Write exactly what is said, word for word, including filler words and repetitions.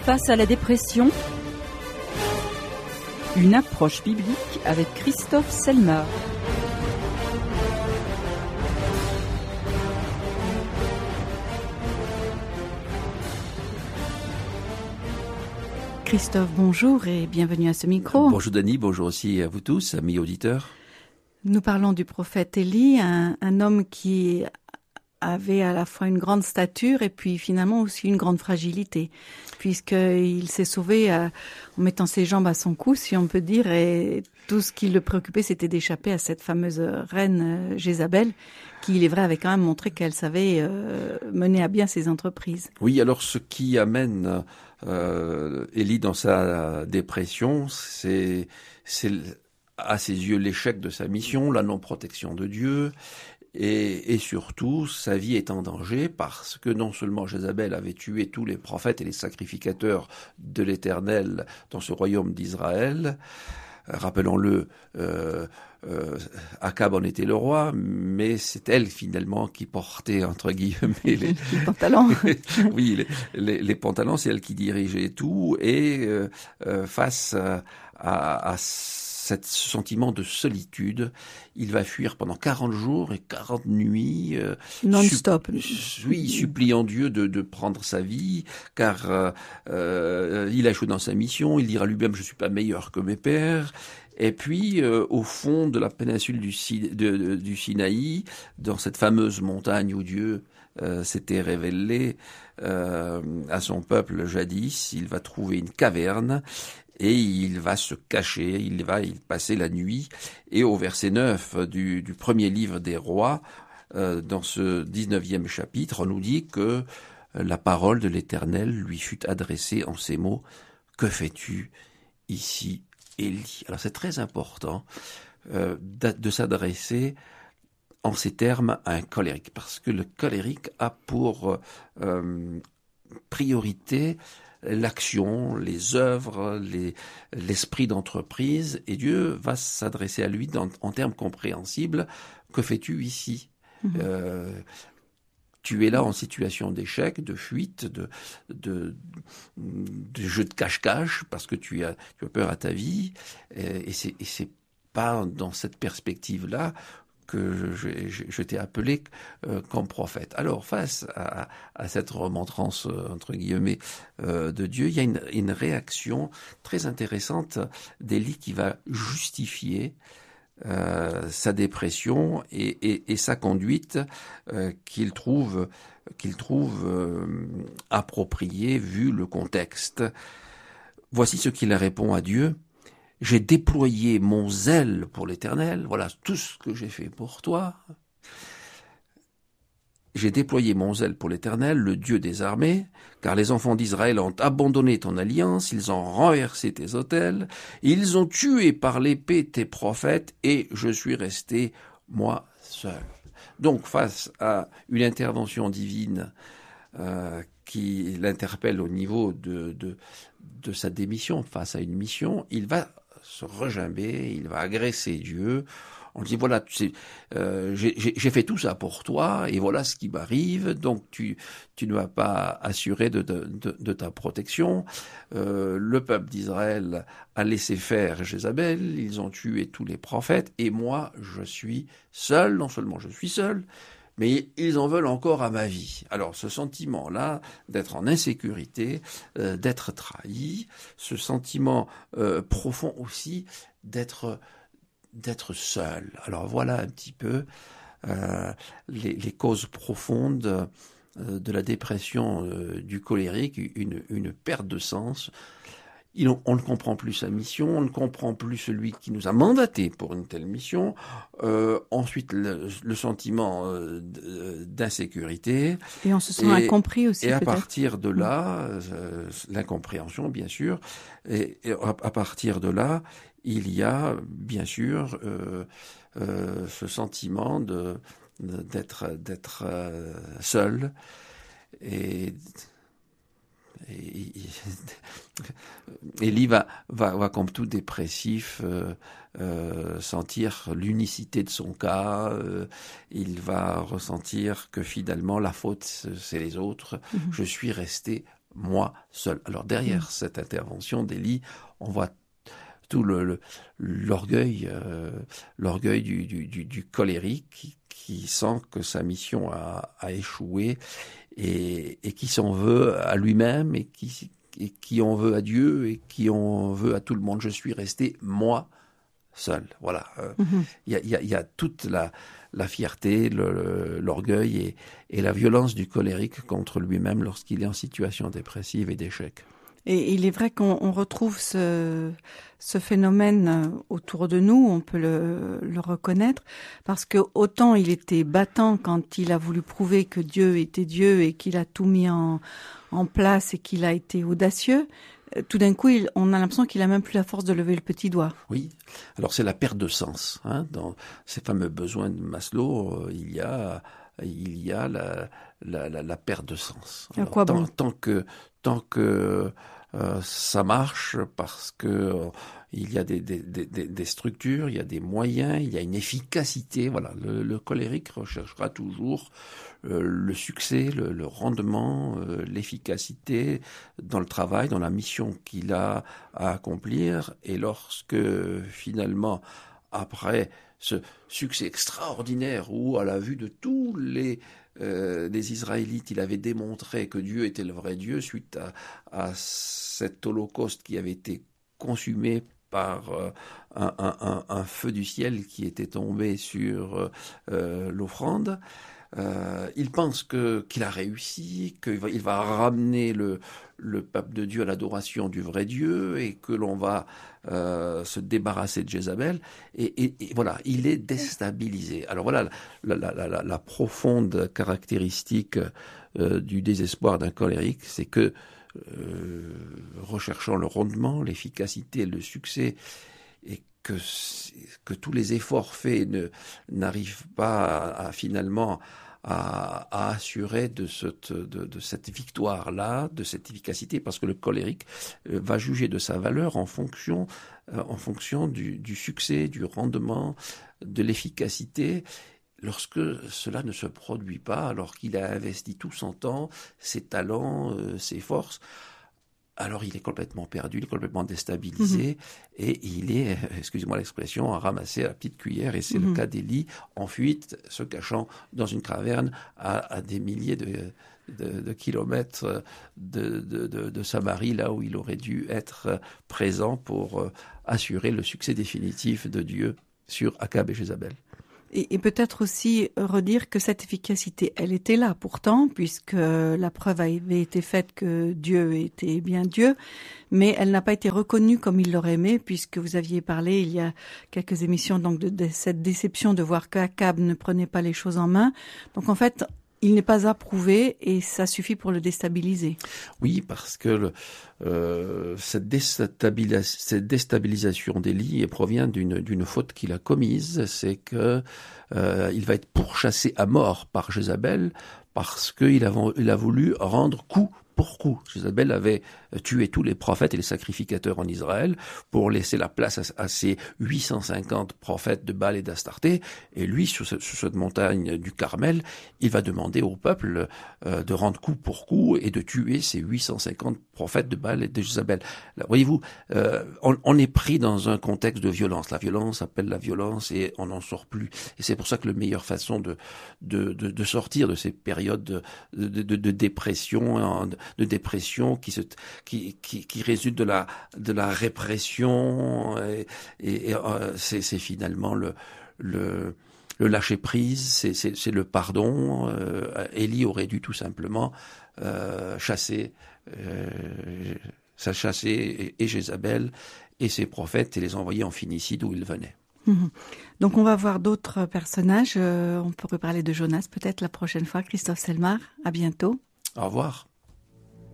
Face à la dépression, une approche biblique avec Christophe Selmar. Christophe, bonjour et bienvenue à ce micro. Bonjour Dany, bonjour aussi à vous tous, amis auditeurs. Nous parlons du prophète Élie, un, un homme qui avait à la fois une grande stature et puis finalement aussi une grande fragilité, puisqu'il s'est sauvé à, en mettant ses jambes à son cou, si on peut dire, et tout ce qui le préoccupait, c'était d'échapper à cette fameuse reine Jézabel, qui, il est vrai, avait quand même montré qu'elle savait euh, mener à bien ses entreprises. Oui, alors ce qui amène euh, Élie dans sa dépression, c'est, c'est à ses yeux l'échec de sa mission, la non-protection de Dieu, Et, et surtout, sa vie est en danger parce que non seulement Jézabel avait tué tous les prophètes et les sacrificateurs de l'Éternel dans ce royaume d'Israël, rappelons-le, euh, euh, Akab en était le roi, mais c'est elle finalement qui portait, entre guillemets, les, les pantalons. oui, les, les, les pantalons, c'est elle qui dirigeait tout, et euh, euh, face à, à, à ce sentiment de solitude, il va fuir pendant quarante jours et quarante nuits. Euh, Non-stop. Su- oui, suppliant Dieu de, de prendre sa vie, car euh, euh, il a échoué dans sa mission, il dira lui-même « je suis pas meilleur que mes pères ». Et puis, euh, au fond de la péninsule du, Si- de, de, du Sinaï, dans cette fameuse montagne où Dieu euh, s'était révélé euh, à son peuple jadis, il va trouver une caverne, et il va se cacher, il va y passer la nuit. Et au verset neuf du, du premier livre des rois, euh, dans ce dix-neuvième chapitre, on nous dit que la parole de l'Éternel lui fut adressée en ces mots « Que fais-tu ici, Élie ?» Alors c'est très important euh, de, de s'adresser en ces termes à un colérique, parce que le colérique a pour euh, priorité l'action, les œuvres, les, l'esprit d'entreprise, et Dieu va s'adresser à lui dans, en termes compréhensibles. Que fais-tu ici ? Mmh. euh, Tu es là en situation d'échec, de fuite, de, de, de jeu de cache-cache, parce que tu as, tu as peur à ta vie, et, et, c'est, et c'est pas dans cette perspective-là que je, je, je t'ai appelé euh, comme prophète. Alors, face à, à cette remontrance, euh, entre guillemets, euh, de Dieu, il y a une, une réaction très intéressante d'Élie qui va justifier euh, sa dépression et, et, et sa conduite euh, qu'il trouve, qu'il trouve euh, appropriée vu le contexte. Voici ce qu'il répond à Dieu. J'ai déployé mon zèle pour l'Éternel, voilà tout ce que j'ai fait pour toi. J'ai déployé mon zèle pour l'Éternel, le Dieu des armées, car les enfants d'Israël ont abandonné ton alliance, ils ont renversé tes autels, ils ont tué par l'épée tes prophètes, et je suis resté, moi, seul. Donc, face à une intervention divine euh, qui l'interpelle au niveau de, de, de sa démission, face à une mission, il va se regimber, il va agresser Dieu. On dit voilà, tu sais, euh, j'ai, j'ai, j'ai fait tout ça pour toi et voilà ce qui m'arrive. Donc tu tu ne vas pas assurer de de, de, de ta protection. Euh, le peuple d'Israël a laissé faire Jézabel, ils ont tué tous les prophètes et moi je suis seul. Non seulement je suis seul, mais ils en veulent encore à ma vie. Alors ce sentiment-là d'être en insécurité, euh, d'être trahi, ce sentiment euh, profond aussi d'être d'être seul. Alors voilà un petit peu euh, les, les causes profondes euh, de la dépression euh, du colérique, une, une perte de sens. Il, on ne comprend plus sa mission, on ne comprend plus celui qui nous a mandaté pour une telle mission. Euh, ensuite, le, le sentiment euh, d'insécurité. Et on se sent et, incompris aussi, Et à peut-être. partir de là, euh, l'incompréhension, bien sûr. Et, et à, à partir de là, il y a, bien sûr, euh, euh, ce sentiment de, de d'être, d'être euh, seul et Et, Élie va, va, va, comme tout dépressif, euh, euh, sentir l'unicité de son cas. Euh, il va ressentir que finalement la faute, c'est les autres. Mmh. Je suis resté moi seul. Alors derrière mmh. cette intervention d'Élie, on voit tout le, le, l'orgueil, euh, l'orgueil du, du, du, du colérique qui, qui sent que sa mission a, a échoué et, et qui s'en veut à lui-même et qui, et qui en veut à Dieu et qui en veut à tout le monde. Je suis resté moi seul. Voilà. Il mmh. y, a, y, a, y a toute la, la fierté, le, l'orgueil et, et la violence du colérique contre lui-même lorsqu'il est en situation dépressive et d'échec. Et il est vrai qu'on on retrouve ce, ce phénomène autour de nous, on peut le, le reconnaître, parce que autant il était battant quand il a voulu prouver que Dieu était Dieu et qu'il a tout mis en, en place et qu'il a été audacieux, tout d'un coup, il, on a l'impression qu'il a même plus la force de lever le petit doigt. Oui, alors c'est la perte de sens. Hein. Dans ces fameux besoins de Maslow, il y a, il y a la, la, la, la perte de sens. Alors, à quoi tant, bon tant que, tant que euh, ça marche, parce que euh, il y a des, des, des, des structures, il y a des moyens, il y a une efficacité. Voilà, le, le colérique recherchera toujours euh, le succès, le, le rendement, euh, l'efficacité dans le travail, dans la mission qu'il a à accomplir. Et lorsque finalement, après ce succès extraordinaire où, à la vue de tous les euh, des Israélites, il avait démontré que Dieu était le vrai Dieu suite à, à cet holocauste qui avait été consumé par euh, un, un, un feu du ciel qui était tombé sur euh, l'offrande. Euh, il pense que qu'il a réussi, qu'il va, il va ramener le, le peuple de Dieu à l'adoration du vrai Dieu et que l'on va euh, se débarrasser de Jézabel. Et, et, et voilà, il est déstabilisé. Alors voilà la, la, la, la, la profonde caractéristique euh, du désespoir d'un colérique, c'est que euh, recherchant le rendement, l'efficacité, le succès, et que, que tous les efforts faits ne, n'arrivent pas à, à finalement à, à assurer de cette, de, de cette victoire-là, de cette efficacité, parce que le colérique va juger de sa valeur en fonction, euh, en fonction du, du succès, du rendement, de l'efficacité. Lorsque cela ne se produit pas, alors qu'il a investi tout son temps, ses talents, euh, ses forces, alors il est complètement perdu, il est complètement déstabilisé, mmh. et il est, excusez-moi l'expression, à ramasser à la petite cuillère, et c'est mmh. le cas d'Élie, en fuite, se cachant dans une caverne à, à des milliers de, de, de kilomètres de, de, de, de Samarie, là où il aurait dû être présent pour assurer le succès définitif de Dieu sur Akab et Jézabel. Et, et peut-être aussi redire que cette efficacité, elle était là pourtant, puisque la preuve avait été faite que Dieu était bien Dieu, mais elle n'a pas été reconnue comme il l'aurait aimé, puisque vous aviez parlé il y a quelques émissions donc de, de cette déception de voir qu'Akab ne prenait pas les choses en main. Donc en fait, il n'est pas approuvé et ça suffit pour le déstabiliser. Oui, parce que le, euh, cette, déstabilis- cette déstabilisation d'Élie provient d'une, d'une faute qu'il a commise, c'est que euh, il va être pourchassé à mort par Jézabel parce qu'il a, il a voulu rendre coup pour coup. Jézabel avait tué tous les prophètes et les sacrificateurs en Israël pour laisser la place à, à ces huit cent cinquante prophètes de Baal et d'Astarté. Et lui, sur, ce, sur cette montagne du Carmel, il va demander au peuple euh, de rendre coup pour coup et de tuer ces huit cent cinquante prophètes de Baal et de Jézabel. Là, voyez-vous, euh, on, on est pris dans un contexte de violence. La violence appelle la violence et on n'en sort plus. Et c'est pour ça que la meilleure façon de, de, de, de sortir de ces périodes de, de, de, de dépression, de dépression qui se qui qui, qui résulte de la de la répression et, et, et euh, c'est, c'est finalement le le le lâcher prise, c'est, c'est, c'est le pardon. Euh, Élie aurait dû tout simplement euh, chasser euh, ça chasser et, et Jézabel et ses prophètes et les envoyer en Phénicie d'où ils venaient. Mmh. Donc on va voir d'autres personnages. Euh, on pourrait parler de Jonas peut-être la prochaine fois. Christophe Selmar, à bientôt. Au revoir.